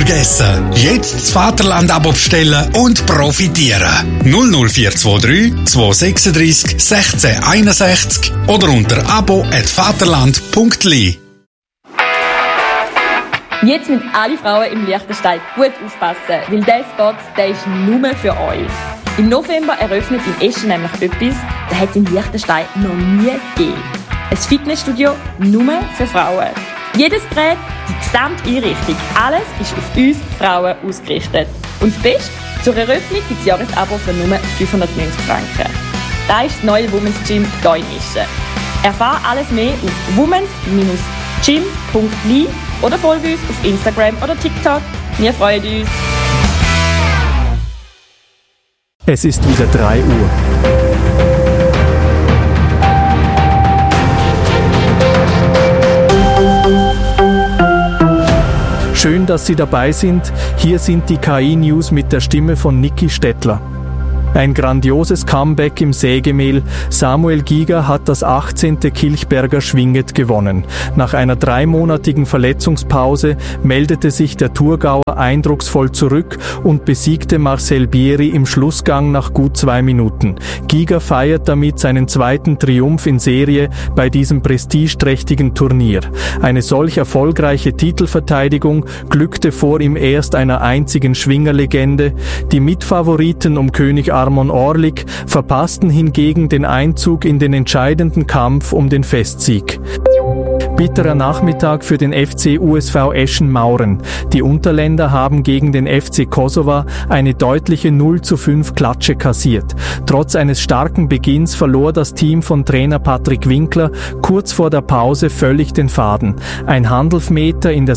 vergessen. Jetzt das Vaterland-Abo bestellen und profitieren. 00423 236 1661 oder unter abo@vaterland.li. Jetzt müssen alle Frauen im Liechtenstein gut aufpassen, weil dieser Spot, der ist nur für euch. Im November eröffnet in Eschen nämlich etwas, das hat es in Liechtenstein noch nie gegeben. Ein Fitnessstudio nur für Frauen. Jedes Gerät, die gesamte Einrichtung, alles ist auf uns Frauen ausgerichtet. Und das Beste, zur Eröffnung gibt es Jahresabo für nur 590 Franken. Das ist das neue Women's Gym hier in Eschen. Erfahre alles mehr auf womens-gym.li oder folge uns auf Instagram oder TikTok. Wir freuen uns. Es ist wieder 3 Uhr. Schön, dass Sie dabei sind. Hier sind die KI-News mit der Stimme von Niki Stettler. Ein grandioses Comeback im Sägemehl. Samuel Giger hat das 18. Kilchberger Schwinget gewonnen. Nach einer 3-monatigen Verletzungspause meldete sich der Thurgauer eindrucksvoll zurück und besiegte Marcel Bieri im Schlussgang nach gut 2 Minuten. Giger feiert damit seinen 2. Triumph in Serie bei diesem prestigeträchtigen Turnier. Eine solch erfolgreiche Titelverteidigung glückte vor ihm erst einer einzigen Schwingerlegende. Die Mitfavoriten um König Armon Orlik verpassten hingegen den Einzug in den entscheidenden Kampf um den Festsieg. Bitterer Nachmittag für den FC USV Eschen-Mauren. Die Unterländer haben gegen den FC Kosova eine deutliche 0:5 Klatsche kassiert. Trotz eines starken Beginns verlor das Team von Trainer Patrick Winkler kurz vor der Pause völlig den Faden. Ein Handelfmeter in der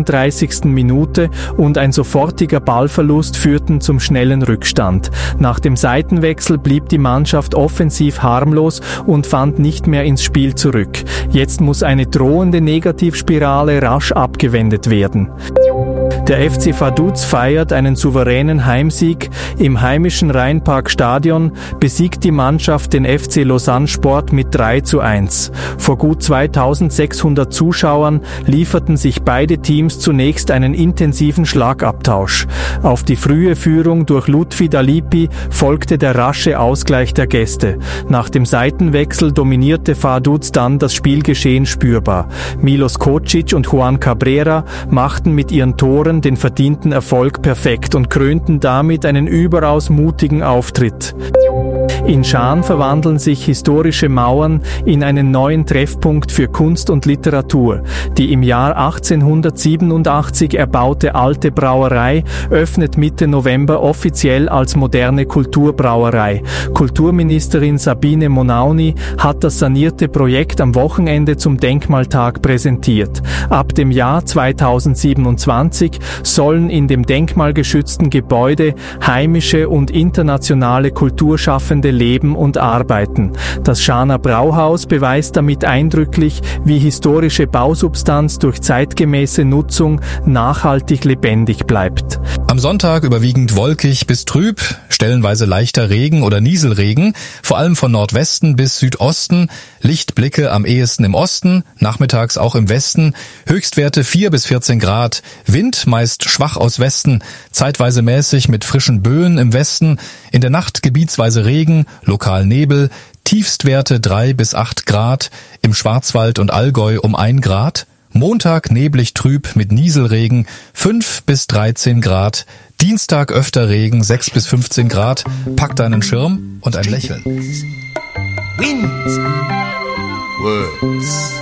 36. Minute und ein sofortiger Ballverlust führten zum schnellen Rückstand. Nach dem Seitenwechsel blieb die Mannschaft offensiv harmlos und fand nicht mehr ins Spiel zurück. Jetzt muss eine drohende Negativspirale rasch abgewendet werden. Der FC Vaduz feiert einen souveränen Heimsieg. Im heimischen Rheinpark-Stadion besiegt die Mannschaft den FC Lausanne Sport mit 3:1. Vor gut 2600 Zuschauern lieferten sich beide Teams zunächst einen intensiven Schlagabtausch. Auf die frühe Führung durch Lutfi Dalipi folgte der rasche Ausgleich der Gäste. Nach dem Seitenwechsel dominierte Vaduz dann das Spielgeschehen spürbar. Milos Kocic und Juan Cabrera machten mit ihren Toren den verdienten Erfolg perfekt und krönten damit einen überaus mutigen Auftritt. In Schaan verwandeln sich historische Mauern in einen neuen Treffpunkt für Kunst und Literatur. Die im Jahr 1887 erbaute alte Brauerei öffnet Mitte November offiziell als moderne Kulturbrauerei. Kulturministerin Sabine Monauni hat das sanierte Projekt am Wochenende zum Denkmaltag präsentiert. Ab dem Jahr 2027 sollen in dem denkmalgeschützten Gebäude heimische und internationale Kulturschaffende leben und arbeiten. Das Schaaner Brauhaus beweist damit eindrücklich, wie historische Bausubstanz durch zeitgemäße Nutzung nachhaltig lebendig bleibt. Am Sonntag überwiegend wolkig bis trüb, stellenweise leichter Regen oder Nieselregen, vor allem von Nordwesten bis Südosten, Lichtblicke am ehesten im Osten, nachmittags auch im Westen, Höchstwerte 4 bis 14 Grad, Wind meist schwach aus Westen, zeitweise mäßig mit frischen Böen im Westen, in der Nacht gebietsweise Regen, lokal Nebel, Tiefstwerte 3 bis 8 Grad, im Schwarzwald und Allgäu um 1 Grad, Montag neblig trüb mit Nieselregen 5 bis 13 Grad, Dienstag öfter Regen 6 bis 15 Grad, pack deinen Schirm und ein Lächeln. Winds, words.